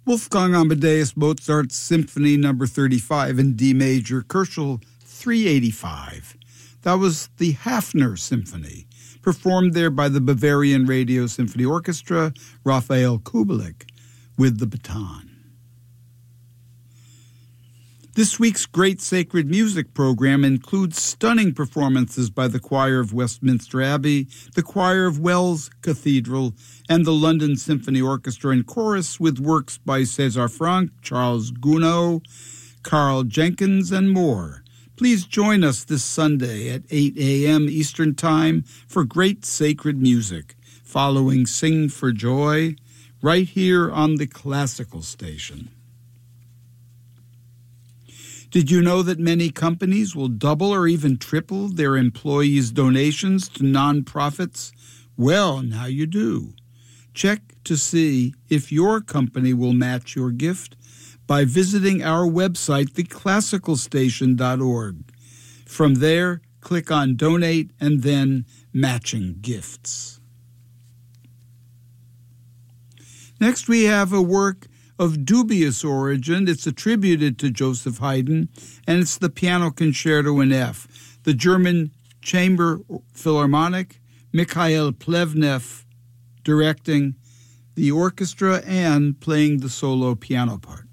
Wolfgang Amadeus Mozart's Symphony No. 35 in D major, Köchel 385. That was the Hafner Symphony, performed there by the Bavarian Radio Symphony Orchestra, Raphael Kubelik, with the baton. This week's Great Sacred Music program includes stunning performances by the Choir of Westminster Abbey, the Choir of Wells Cathedral, and the London Symphony Orchestra and Chorus, with works by César Franck, Charles Gounod, Carl Jenkins, and more. Please join us this Sunday at 8 a.m. Eastern Time for Great Sacred Music, following Sing for Joy, right here on the Classical Station. Did you know that many companies will double or even triple their employees' donations to nonprofits? Well, now you do. Check to see if your company will match your gift by visiting our website, theclassicalstation.org. From there, click on Donate and then Matching Gifts. Next, we have a work of dubious origin. It's attributed to Joseph Haydn, and it's the Piano Concerto in F. The German Chamber Philharmonic, Mikhail Plevnev directing the orchestra and playing the solo piano part.